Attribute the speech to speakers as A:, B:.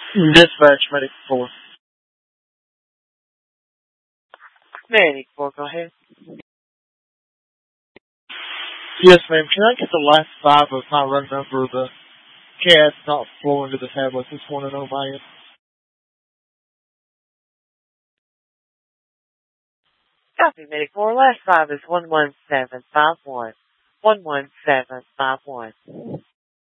A: Dispatch Medic 4.
B: Medic 4, go ahead.
A: Yes, ma'am. Can I get the last 5 of my run number? The cat's not flowing to the tablet. Just want to know my end.
B: Copy, Medic 4. Last 5 is 11751. 11751.